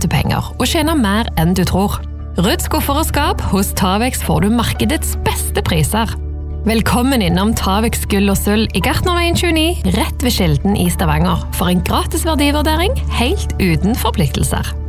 masse penger og tjene mer enn du tror. Rydd skuffer og skap, hos Tavex får du markedets beste priser. Velkommen innom Tavex Gull og Sølv i Gartnerveien 29, rett ved Skilden i Stavanger, for en gratis verdivurdering helt uten forpliktelser.